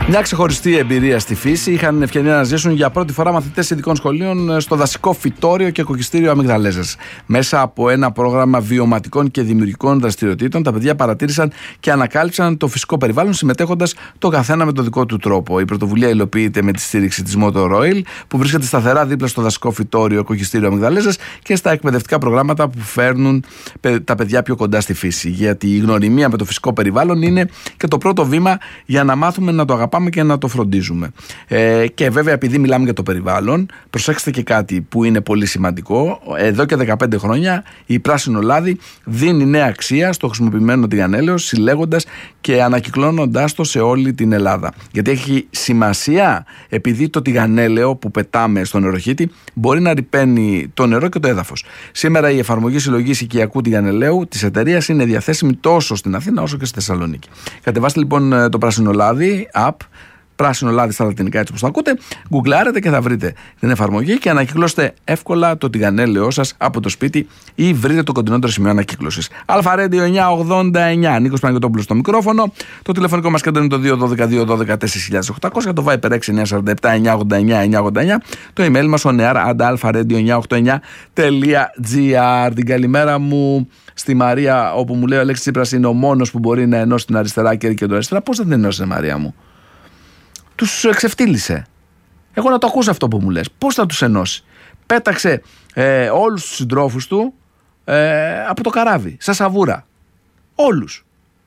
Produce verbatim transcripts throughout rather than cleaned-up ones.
Μια ξεχωριστή εμπειρία στη φύση είχαν ευκαιρία να ζήσουν για πρώτη φορά μαθητές ειδικών σχολείων στο δασικό φυτόριο και κοκκιστήριο Αμυγδαλέζας. Μέσα από ένα πρόγραμμα βιωματικών και δημιουργικών δραστηριοτήτων, τα παιδιά παρατήρησαν και ανακάλυψαν το φυσικό περιβάλλον, συμμετέχοντας το καθένα με τον δικό του τρόπο. Η πρωτοβουλία υλοποιείται με τη στήριξη της Motor Oil, που βρίσκεται σταθερά δίπλα στο δασικό φυτόριο κοκκιστήριο Αμυγδαλέζας και στα εκπαιδευτικά προγράμματα που φέρνουν τα παιδιά πιο κοντά στη φύση. Γιατί η γνωριμία με το φυσικό περιβάλλον είναι και το πρώτο βήμα για να μάθουμε να το αγαπάμε και να το φροντίζουμε. Ε, και βέβαια, επειδή μιλάμε για το περιβάλλον, προσέξτε και κάτι που είναι πολύ σημαντικό. Εδώ και δεκαπέντε χρόνια η Πράσινο Λάδι δίνει νέα αξία στο χρησιμοποιημένο τηγανέλαιο, συλλέγοντας και ανακυκλώνοντας το σε όλη την Ελλάδα. Γιατί έχει σημασία, επειδή το τηγανέλαιο που πετάμε στο νεροχύτη μπορεί να ρυπαίνει το νερό και το έδαφος. Σήμερα η εφαρμογή συλλογής οικιακού τηγανελαίου της εταιρείας είναι διαθέσιμη τόσο στην Αθήνα όσο και στη Θεσσαλονίκη. Κατεβάστε λοιπόν το Πράσινο Λάδι app, Πράσινο Λάδι στα λατινικά, έτσι όπως το ακούτε, γκουγκλάρετε και θα βρείτε την εφαρμογή και ανακυκλώστε εύκολα το τηγανέλαιό σας από το σπίτι ή βρείτε το κοντινότερο σημείο ανακύκλωσης. Αλφαρέντιο εννιακόσια ογδόντα εννιά, Νίκος Παναγιωτόπουλος στο μικρόφωνο. Το τηλεφωνικό μας κέντρο είναι το δύο ένα δύο δύο ένα δύο τέσσερα χιλιάδες οκτακόσια, το Viper έξι εννιά τέσσερα επτά εννιά ογδόντα εννιά εννιά ογδόντα εννιά, το email μας on air at alpharedio εννιακόσια ογδόντα εννιά τελεία gr. Την καλημέρα μου στη Μαρία, όπου μου λέει ο Αλέξης Τσίπρας είναι ο μόνος που μπορεί να ενώσει την αριστερά και την αριστερά. Πώς θα την ενώσει, Μαρία μου? Τους εξευτύλισε. Εγώ να το ακούσω αυτό που μου λες. Πώς θα τους ενώσει? Πέταξε ε, όλους τους συντρόφους του ε, από το καράβι, σαν σαβούρα. Όλους.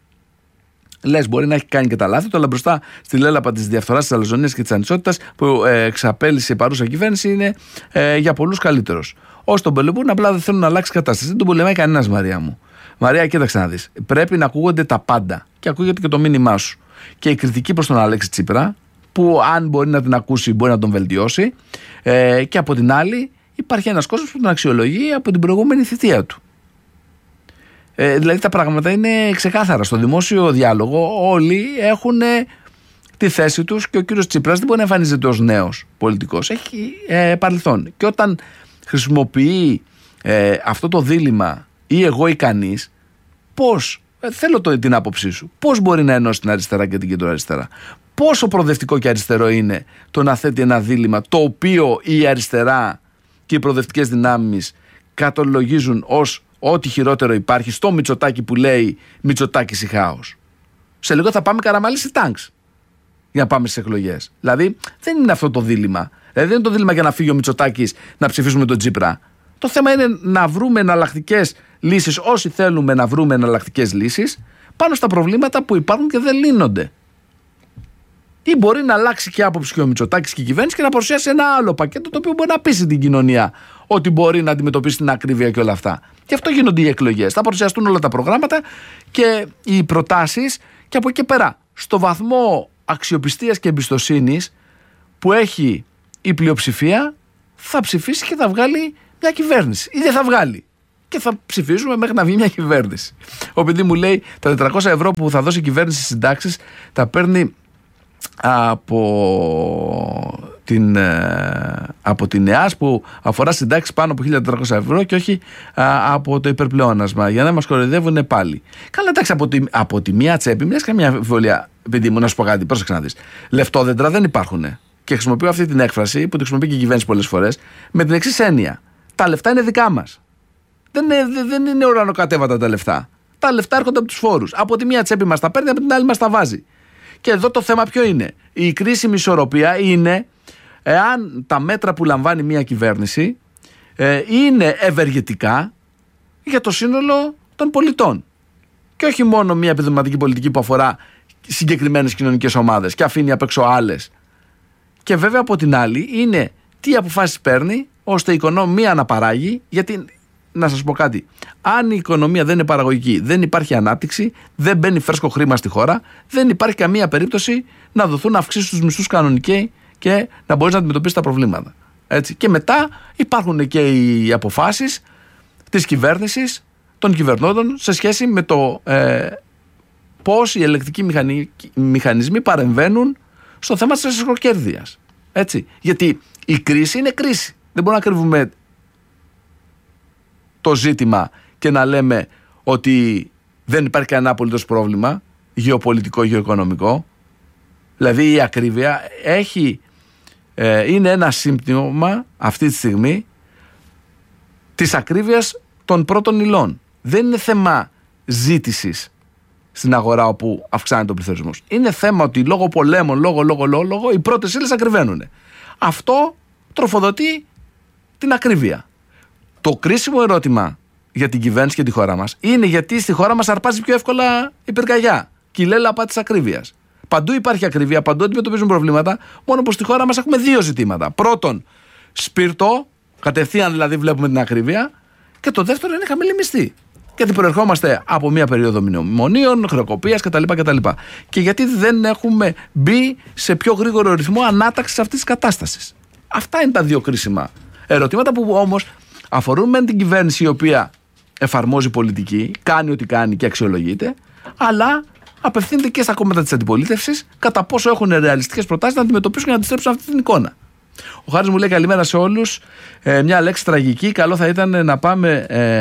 Λες, μπορεί να έχει κάνει και τα λάθη του, αλλά μπροστά στη λέλαπα της διαφθοράς, της αλαζονίας και της ανισότητας που ε, εξαπέλυσε η παρούσα κυβέρνηση είναι ε, για πολλούς καλύτερος. Όσοι τον πολεμούν, απλά δεν θέλουν να αλλάξει κατάσταση. Δεν τον πολεμάει κανένας, Μαρία μου. Μαρία, κοίταξε να δεις. Πρέπει να ακούγονται τα πάντα και ακούγεται και το μήνυμά σου. Και η κριτική προς τον Αλέξη Τσίπρα, που αν μπορεί να την ακούσει μπορεί να τον βελτιώσει, ε, και από την άλλη υπάρχει ένας κόσμος που τον αξιολογεί από την προηγούμενη θητεία του. Ε, δηλαδή τα πράγματα είναι ξεκάθαρα. Στο δημόσιο διάλογο όλοι έχουν ε, τη θέση τους και ο κύριος Τσίπρας δεν μπορεί να εμφανίζεται ως νέος πολιτικός. Έχει ε, παρελθόν. Και όταν χρησιμοποιεί ε, αυτό το δίλημμα ή εγώ ή κανείς, πώς, ε, θέλω το, την άποψή σου, πώς μπορεί να ενώσει την αριστερά και την κεντροαριστερά? Πόσο προοδευτικό και αριστερό είναι το να θέτει ένα δίλημμα το οποίο η αριστερά και οι προοδευτικές δυνάμεις κατολογίζουν ως ό,τι χειρότερο υπάρχει στο Μητσοτάκη που λέει Μητσοτάκης ή χάος. Σε λίγο θα πάμε Καραμανλής ή τάγκς για να πάμε στις εκλογές. Δηλαδή δεν είναι αυτό το δίλημμα. Δηλαδή δεν είναι το δίλημμα για να φύγει ο Μητσοτάκης να ψηφίσουμε τον Τσίπρα. Το θέμα είναι να βρούμε εναλλακτικές λύσεις, όσοι θέλουμε να βρούμε εναλλακτικές λύσεις πάνω στα προβλήματα που υπάρχουν και δεν λύνονται. Ή μπορεί να αλλάξει και άποψη και ο Μητσοτάκης και η κυβέρνηση και να παρουσιάσει ένα άλλο πακέτο το οποίο μπορεί να πείσει την κοινωνία ότι μπορεί να αντιμετωπίσει την ακρίβεια και όλα αυτά. Και αυτό γίνονται οι εκλογές. Θα παρουσιαστούν όλα τα προγράμματα και οι προτάσεις, και από εκεί πέρα, στο βαθμό αξιοπιστίας και εμπιστοσύνης που έχει η πλειοψηφία, θα ψηφίσει και θα βγάλει μια κυβέρνηση. Ή δεν θα βγάλει. Και θα ψηφίζουμε μέχρι να βγει μια κυβέρνηση. Ο παιδί μου λέει τα τετρακόσια ευρώ που θα δώσει η κυβέρνηση στις συντάξεις τα παίρνει από την, από την ΕΑΣ, που αφορά συντάξεις πάνω από χίλια τετρακόσια ευρώ και όχι α, από το υπερπλεόνασμα, για να μας κοροϊδεύουν πάλι. Καλά, εντάξει, από τη, από τη μία τσέπη, μια καμία αμφιβολία, παιδί μου, να σου πω κάτι, πρόσεξε να δεις. Λεφτόδεντρα δεν υπάρχουν. Και χρησιμοποιώ αυτή την έκφραση που τη χρησιμοποιεί και η κυβέρνηση πολλές φορές με την εξής έννοια. Τα λεφτά είναι δικά μας. Δεν είναι, δεν είναι ουρανοκατέβατα τα λεφτά. Τα λεφτά έρχονται από τους φόρους. Από τη μία τσέπη μας τα παίρνει, από την άλλη μας τα βάζει. Και εδώ το θέμα ποιο είναι? Η κρίσιμη ισορροπία είναι εάν τα μέτρα που λαμβάνει μια κυβέρνηση ε, είναι ευεργετικά για το σύνολο των πολιτών. Και όχι μόνο μια επιδοματική πολιτική που αφορά συγκεκριμένες κοινωνικές ομάδες και αφήνει απ' έξω άλλες. Και βέβαια από την άλλη είναι τι αποφάσεις παίρνει ώστε η οικονομία να παράγει, γιατί να σας πω κάτι, αν η οικονομία δεν είναι παραγωγική, δεν υπάρχει ανάπτυξη, δεν μπαίνει φρέσκο χρήμα στη χώρα, δεν υπάρχει καμία περίπτωση να δοθούν αυξήσεις στους μισθούς κανονικοί και να μπορείς να αντιμετωπίσεις τα προβλήματα. Έτσι. Και μετά υπάρχουν και οι αποφάσεις της κυβέρνησης, των κυβερνώντων, σε σχέση με το ε, πώς οι ελεκτικοί μηχανισμοί παρεμβαίνουν στο θέμα της εσωκερδίας. Έτσι. Γιατί η κρίση είναι κρίση. Δεν μπορούμε να κρύβουμε το ζήτημα και να λέμε ότι δεν υπάρχει κανένα απολύτως πρόβλημα γεωπολιτικό, γεωοικονομικό. Δηλαδή η ακρίβεια έχει, ε, είναι ένα σύμπτωμα αυτή τη στιγμή της ακρίβειας των πρώτων υλών. Δεν είναι θέμα ζήτησης στην αγορά όπου αυξάνεται ο πληθωρισμός. Είναι θέμα ότι λόγω πολέμων, λόγω, λόγω, λόγω, λόγω οι πρώτες ύλες ακριβαίνουν. Αυτό τροφοδοτεί την ακρίβεια. Το κρίσιμο ερώτημα για την κυβέρνηση και τη χώρα μας είναι γιατί στη χώρα μας αρπάζει πιο εύκολα η πυρκαγιά και η λέλαπα της ακρίβειας. Παντού υπάρχει ακρίβεια, παντού αντιμετωπίζουν προβλήματα, μόνο που στη χώρα μας έχουμε δύο ζητήματα. Πρώτον, σπίρτο, κατευθείαν δηλαδή βλέπουμε την ακρίβεια, και το δεύτερο είναι χαμηλή μισθή. Γιατί προερχόμαστε από μια περίοδο μνημονίων, χρεοκοπίας κτλ, κτλ. Και γιατί δεν έχουμε μπει σε πιο γρήγορο ρυθμό ανάταξης αυτής της κατάστασης. Αυτά είναι τα δύο κρίσιμα ερωτήματα που όμως αφορούν μεν την κυβέρνηση η οποία εφαρμόζει πολιτική, κάνει ό,τι κάνει και αξιολογείται, αλλά απευθύνεται και στα κόμματα της αντιπολίτευσης κατά πόσο έχουν ρεαλιστικές προτάσεις να αντιμετωπίσουν και να αντιστρέψουν αυτή την εικόνα. Ο Χάρης μου λέει καλημέρα σε όλους. Ε, μια λέξη τραγική. Καλό θα ήταν να πάμε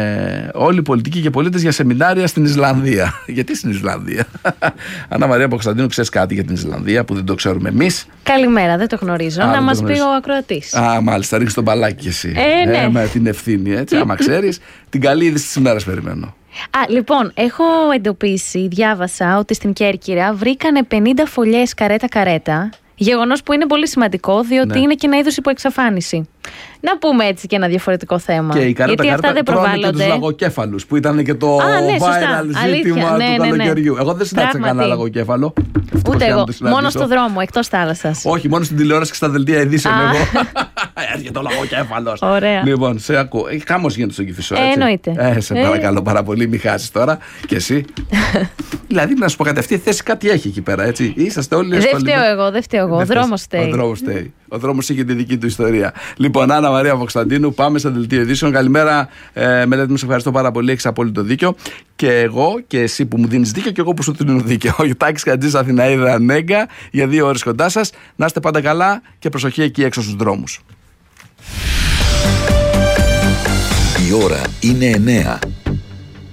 ε, όλοι οι πολιτικοί και πολίτες για σεμινάρια στην Ισλανδία. Γιατί στην Ισλανδία? Ανά Μαρία Παπακοσταντίνου, ξέρεις κάτι για την Ισλανδία που δεν το ξέρουμε εμείς? Καλημέρα, δεν το γνωρίζω. Α, να μας πει ο ακροατής. Α, μάλιστα, ρίξεις τον μπαλάκι κι εσύ. Ε, ναι. ε, με την ευθύνη, έτσι. Άμα ξέρεις, την καλή είδηση της ημέρας περιμένω. Α, λοιπόν, έχω εντοπίσει, διάβασα ότι στην Κέρκυρα βρήκανε πενήντα φωλιές καρέτα-καρέτα. Γεγονός που είναι πολύ σημαντικό, διότι ναι. είναι και ένα είδος υποεξαφάνιση. Να πούμε έτσι και ένα διαφορετικό θέμα. Και η καρέτα γιατί αυτά δεν προβάλλονται. Και τους λαγοκέφαλους που ήταν και το Α, ναι, viral ζήτημα ναι, του ναι, καλοκαιριού. Ναι. Εγώ δεν συνάντησα κανένα λαγοκέφαλο. Ούτε εγώ. Μόνο στο δρόμο, εκτός θάλασσας. Όχι, μόνο στην τηλεόραση και στα δελτία ειδήσεων εγώ. Έρχεται ο λαγοκέφαλος. Ωραία. Λοιπόν, σε ακούω. Χάμος γίνεται στον Κηφισό. Ε, εννοείται. Ε, σε παρακαλώ πάρα πολύ, μην χάσεις τώρα. Και εσύ. Δηλαδή, να σου πω κάτι, αυτή η θέση κάτι έχει εκεί πέρα, έτσι. Είσαστε όλοι. Δεν φταίω εγώ, δεν φταίω εγώ. Ο δρόμος φταίει. Ο δρόμος είχε τη δική του ιστορία. Λοιπόν, Άννα Μαρία Παπακοσταντίνου, πάμε στα δελτία ειδήσεων. Καλημέρα, ε, Μελέτη μου, σε ευχαριστώ πάρα πολύ. Έχεις απόλυτο δίκιο. Και εγώ και εσύ που μου δίνεις δίκιο, και εγώ που σου δίνω δίκιο. Ο Τάκης Κατζής, Αθηναίδα Νέγκα, για δύο ώρες κοντά σας. Να είστε πάντα καλά και προσοχή εκεί έξω στους δρόμους. Η ώρα είναι εννέα.